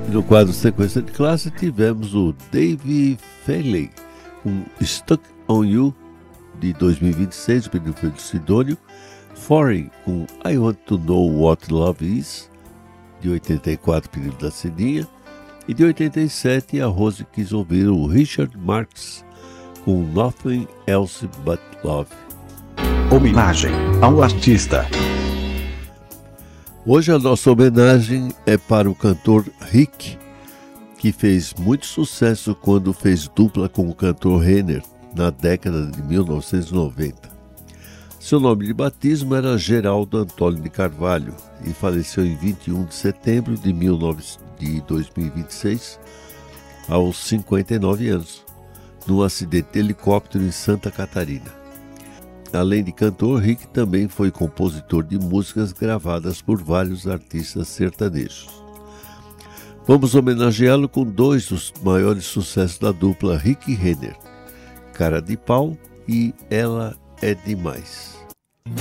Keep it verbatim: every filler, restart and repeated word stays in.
E no quadro Sequência de Classe tivemos o Dave Finlay com Stuck on You, de dois mil e vinte e seis, o pedido foi do Sidônio. Foreign com I Want to Know What Love Is, de oitenta e quatro, pedido da Cidinha. E de oitenta e sete, a Rose quis ouvir o Richard Marx com Nothing Else But Love. Homenagem ao artista. Hoje a nossa homenagem é para o cantor Rick, que fez muito sucesso quando fez dupla com o cantor Renner na década de mil novecentos e noventa. Seu nome de batismo era Geraldo Antônio de Carvalho e faleceu em vinte e um de setembro de dois mil e vinte e seis, aos cinquenta e nove anos, num acidente de helicóptero em Santa Catarina. Além de cantor, Rick também foi compositor de músicas gravadas por vários artistas sertanejos. Vamos homenageá-lo com dois dos maiores sucessos da dupla Rick e Renner, Cara de Pau e Ela é Demais.